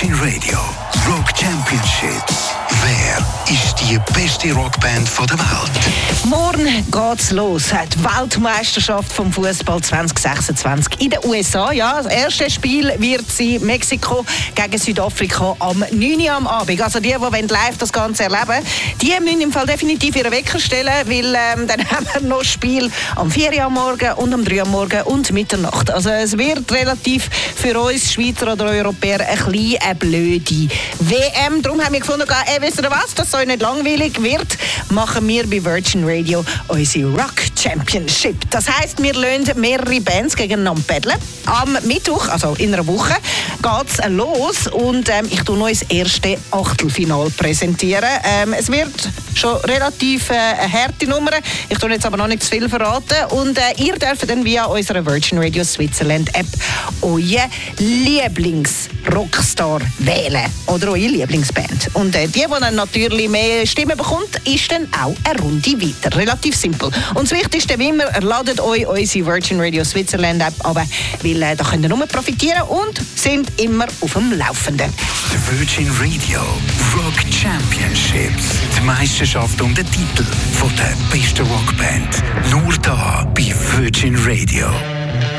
Virgin Radio Rock Championships. Wer ist die beste Rockband der Welt? Morgen geht's los. Die Weltmeisterschaft vom Fußball 2026 in den USA. Ja, das erste Spiel wird sein Mexiko gegen Südafrika am 9 Uhr am Abend. Also die live das Ganze erleben, die müssen im Fall definitiv ihren Wecker stellen, weil dann haben wir noch Spiel am 4 Uhr am Morgen und am 3 Uhr am Morgen und Mitternacht. Also es wird relativ für uns Schweizer oder Europäer eine blöde WM. Darum haben wir gefunden, wisst ihr was, dass es euch nicht langweilig wird, machen wir bei Virgin Radio unsere Rock Championship. Das heisst, wir lassen mehrere Bands gegeneinander paddeln. Am Mittwoch, also in einer Woche, geht's los und ich tue noch das erste Achtelfinale präsentieren. Es wird schon relativ eine harte Nummer. Ich tue jetzt aber noch nicht zu viel verraten. Und ihr dürft dann via unserer Virgin Radio Switzerland App euren Lieblings-Rockstar wählen. Oder eure Lieblingsband. Und die dann natürlich mehr Stimmen bekommt, ist dann auch eine Runde weiter. Relativ simpel. Und das Wichtigste wie immer, ladet euch unsere Virgin Radio Switzerland App ab, weil da könnt ihr nur profitieren und sind immer auf dem Laufenden. The Virgin Radio Rock Championships. Die Meisterschaft um den Titel von der besten Rockband. Nur da bei Virgin Radio.